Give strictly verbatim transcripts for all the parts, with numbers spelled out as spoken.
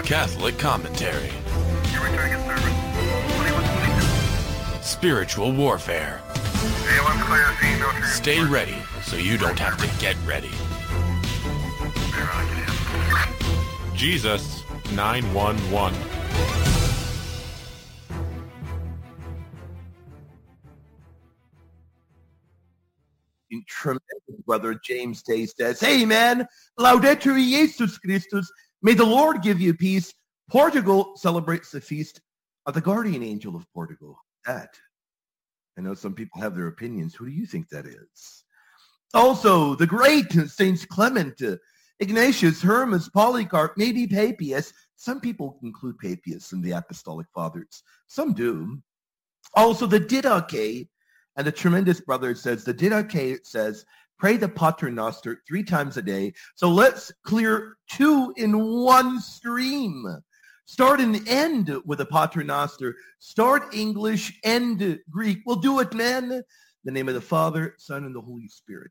Catholic commentary. Spiritual warfare. Stay ready so you don't have to get ready. Jesus nine one one. Tremendous brother James Day says, "Hey man, Laudetur Jesus Christus. May the Lord give you peace. Portugal celebrates the feast of the guardian angel of Portugal." That. I know some people have their opinions. Who do you think that is? Also, the great Saints Clement, uh, Ignatius, Hermas, Polycarp, maybe Papias. Some people include Papias in the Apostolic Fathers. Some do. Also, the Didache, and the tremendous brother says, the Didache says, pray the Pater Noster three times a day. So let's clear two in one stream. Start and end with a Pater Noster. Start English, end Greek. We'll do it, man. In the name of the Father, Son, and the Holy Spirit.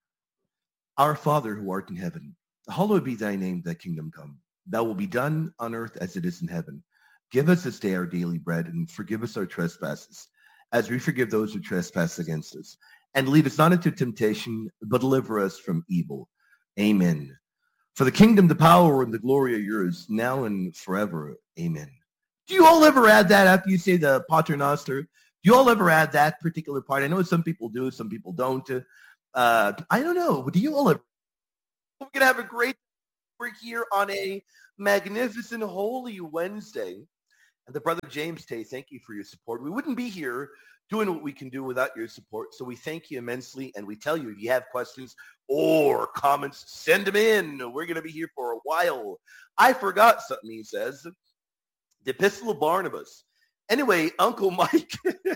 Our Father who art in heaven, hallowed be thy name, thy kingdom come. Thy will be done on earth as it is in heaven. Give us this day our daily bread, and forgive us our trespasses, as we forgive those who trespass against us. And lead us not into temptation, but deliver us from evil. Amen. For the kingdom, the power, and the glory are yours, now and forever. Amen. Do you all ever add that after you say the Pater Noster? Do you all ever add that particular part? I know some people do, some people don't. Uh, I don't know. Do you all ever? We're going to have a great we're here on a magnificent Holy Wednesday. And the brother James Tay, thank you for your support. We wouldn't be here doing what we can do without your support. So we thank you immensely. And we tell you, if you have questions or comments, send them in. We're going to be here for a while. I forgot something, he says. The Epistle of Barnabas. Anyway, Uncle Mike,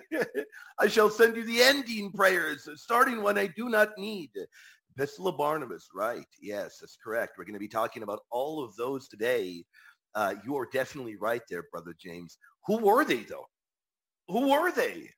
I shall send you the ending prayers, starting when I do not need. Epistle of Barnabas, right. Yes, that's correct. We're going to be talking about all of those today. Uh, you are definitely right there, Brother James. Who were they, though? Who were they?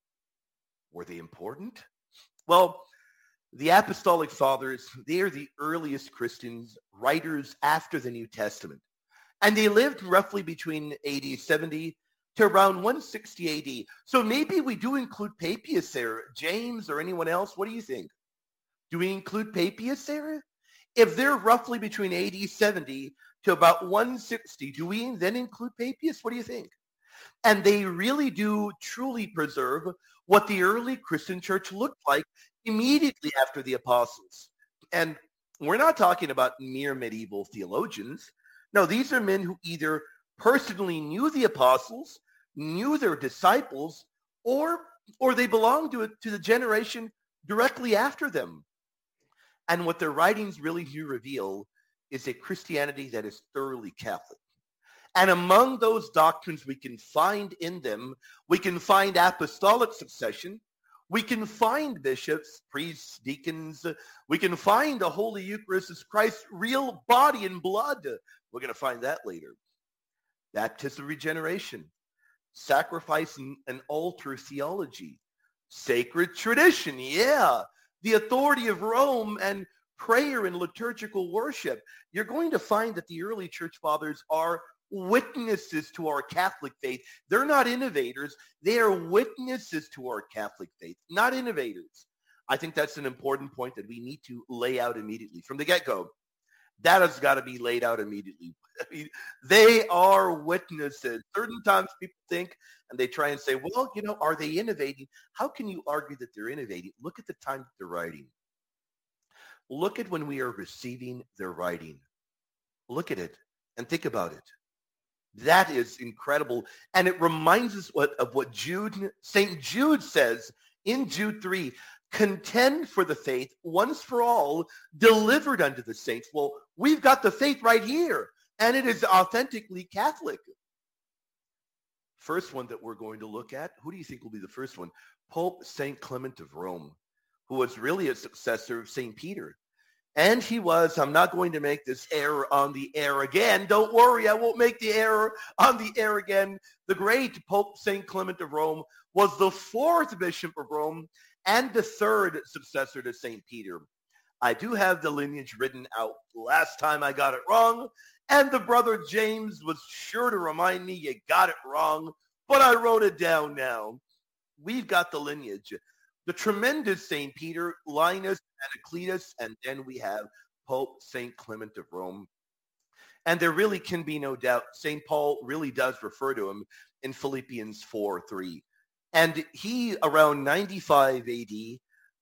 Were they important? Well, the Apostolic Fathers, they are the earliest Christians, writers after the New Testament. And they lived roughly between A D seventy to around one sixty A D. So maybe we do include Papias there. James or anyone else, what do you think? Do we include Papias there? If they're roughly between A D seventy to about one sixty, do we then include Papias? What do you think? And they really do truly preserve what the early Christian church looked like immediately after the apostles. And we're not talking about mere medieval theologians. No, these are men who either personally knew the apostles, knew their disciples, or or they belonged to, to the generation directly after them. And what their writings really do reveal is a Christianity that is thoroughly Catholic. And among those doctrines we can find in them, we can find apostolic succession, we can find bishops, priests, deacons, we can find the Holy Eucharist as Christ's real body and blood. We're going to find that later. Baptism, regeneration, sacrifice and, and altar theology, sacred tradition, yeah, the authority of Rome, and prayer and liturgical worship. You're going to find that the early church fathers are witnesses to our Catholic faith. They're not innovators. They are witnesses to our Catholic faith, not innovators. I think that's an important point that we need to lay out immediately from the get-go. That has got to be laid out immediately. I mean, they are witnesses. Certain times people think and they try and say, well, you know, are they innovating? How can you argue that they're innovating? Look at the time that they're writing. Look at when we are receiving their writing. Look at it and think about it. That is incredible. And it reminds us what, of what Jude, Saint Jude says in Jude three, contend for the faith once for all delivered unto the saints. Well, we've got the faith right here, and it is authentically Catholic. First one that we're going to look at, who do you think will be the first one? Pope Saint Clement of Rome, who was really a successor of Saint Peter. And he was, I'm not going to make this error on the air again. Don't worry, I won't make the error on the air again. The great Pope Saint Clement of Rome was the fourth bishop of Rome and the third successor to Saint Peter. I do have the lineage written out. Last time I got it wrong, and the brother James was sure to remind me you got it wrong, but I wrote it down now. We've got the lineage. The tremendous Saint Peter, Linus, Anacletus, and then we have Pope Saint Clement of Rome. And there really can be no doubt, Saint Paul really does refer to him in Philippians four three. And he, around ninety-five A D,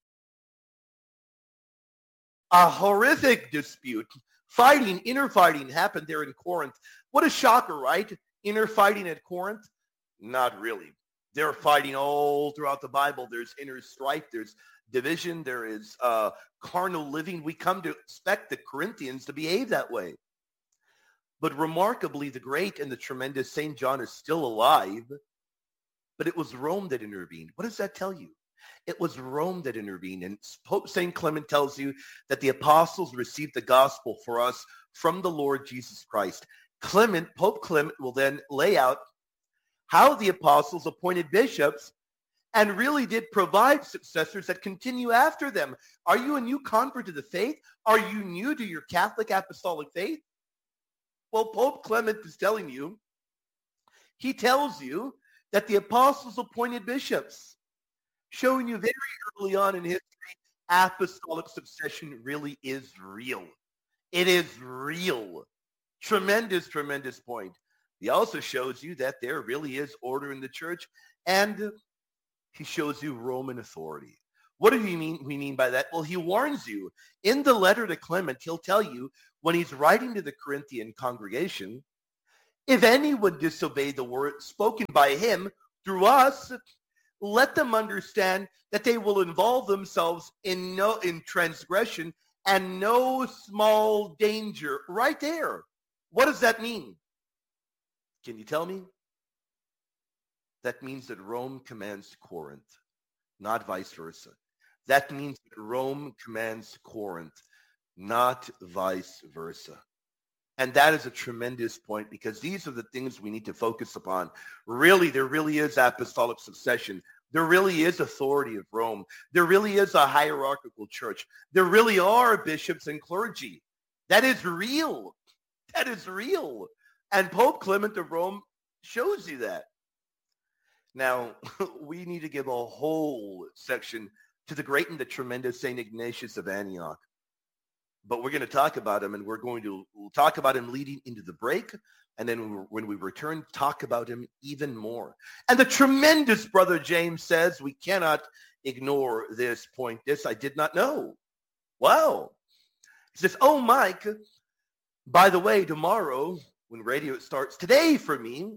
a horrific dispute, fighting, inner fighting happened there in Corinth. What a shocker, right? Inner fighting at Corinth? Not really. They're fighting all throughout the Bible. There's inner strife. There's division. There is uh, carnal living. We come to expect the Corinthians to behave that way. But remarkably, the great and the tremendous Saint John is still alive, but it was Rome that intervened. What does that tell you? It was Rome that intervened. And Pope Saint Clement tells you that the apostles received the gospel for us from the Lord Jesus Christ. Clement, Pope Clement will then lay out how the apostles appointed bishops and really did provide successors that continue after them. Are you a new convert to the faith? Are you new to your Catholic apostolic faith? Well, Pope Clement is telling you, he tells you that the apostles appointed bishops, showing you very early on in history, apostolic succession really is real. It is real. Tremendous, tremendous point. He also shows you that there really is order in the church, and he shows you Roman authority. What do we mean, we mean by that? Well, he warns you. In the letter to Clement, he'll tell you when he's writing to the Corinthian congregation, if anyone disobey the word spoken by him through us, let them understand that they will involve themselves in no in transgression and no small danger. Right there. What does that mean? Can you tell me? That means that Rome commands Corinth, not vice versa. That means that Rome commands Corinth, not vice versa. And that is a tremendous point, because these are the things we need to focus upon. Really, there really is apostolic succession. There really is authority of Rome. There really is a hierarchical church. There really are bishops and clergy. That is real. That is real. And Pope Clement of Rome shows you that. Now, we need to give a whole section to the great and the tremendous Saint Ignatius of Antioch. But we're going to talk about him, and we're going to we'll talk about him leading into the break. And then when we return, talk about him even more. And the tremendous Brother James says we cannot ignore this point. This I did not know. Wow. He says, oh, Mike, by the way, tomorrow when radio starts, today for me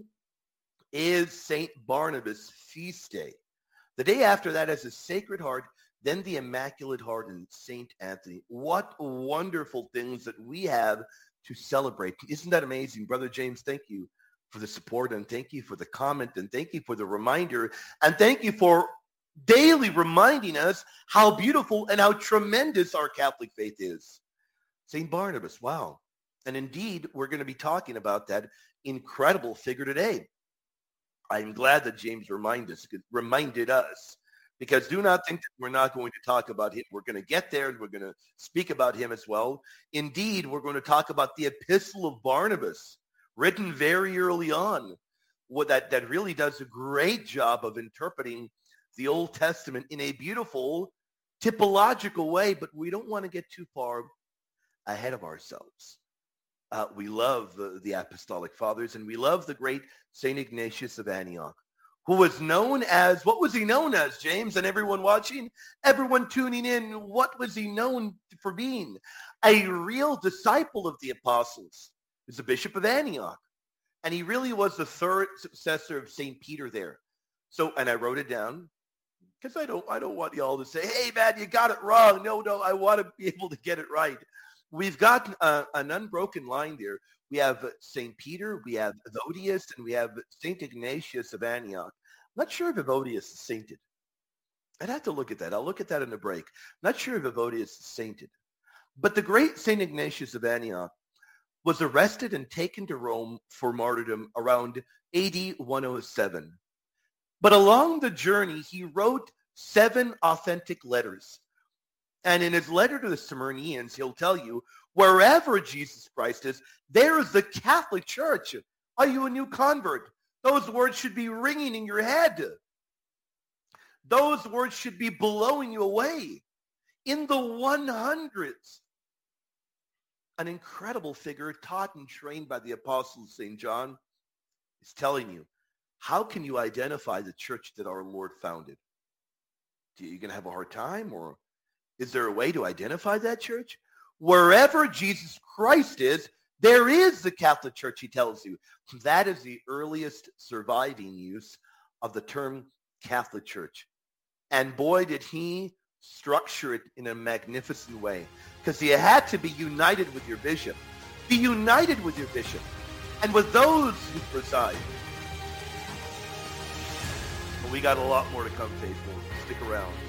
is Saint Barnabas' feast day. The day after that is the Sacred Heart, then the Immaculate Heart and Saint Anthony. What wonderful things that we have to celebrate. Isn't that amazing? Brother James, thank you for the support, and thank you for the comment, and thank you for the reminder, and thank you for daily reminding us how beautiful and how tremendous our Catholic faith is. Saint Barnabas, wow. And indeed, we're going to be talking about that incredible figure today. I'm glad that James reminded us, reminded us, because do not think that we're not going to talk about him. We're going to get there, and we're going to speak about him as well. Indeed, we're going to talk about the Epistle of Barnabas, written very early on, what that, that really does a great job of interpreting the Old Testament in a beautiful, typological way, but we don't want to get too far ahead of ourselves. Uh, we love the, the Apostolic Fathers, and we love the great Saint Ignatius of Antioch, who was known as, what was he known as, James, and everyone watching, everyone tuning in, what was he known for being? A real disciple of the apostles. He was the Bishop of Antioch, and he really was the third successor of Saint Peter there. So, and I wrote it down, because I don't, I don't want y'all to say, hey, man, you got it wrong. No, no, I want to be able to get it right. We've got uh, an unbroken line there. We have Saint Peter, we have Evodius, and we have Saint Ignatius of Antioch. I'm not sure if Evodius is sainted. I'd have to look at that. I'll look at that in the break. I'm not sure if Evodius is sainted. But the great Saint Ignatius of Antioch was arrested and taken to Rome for martyrdom around A D one oh seven. But along the journey, he wrote seven authentic letters. And in his letter to the Smyrnians, he'll tell you, wherever Jesus Christ is, there is the Catholic Church. Are you a new convert? Those words should be ringing in your head. Those words should be blowing you away. In the one hundreds, an incredible figure taught and trained by the Apostle Saint John is telling you, how can you identify the church that our Lord founded? Are you going to have a hard time, or is there a way to identify that church? Wherever Jesus Christ is, there is the Catholic Church, he tells you. That is the earliest surviving use of the term Catholic Church. And boy, did he structure it in a magnificent way, because you had to be united with your bishop. Be united with your bishop and with those who preside. But we got a lot more to come, faithful. Stick around.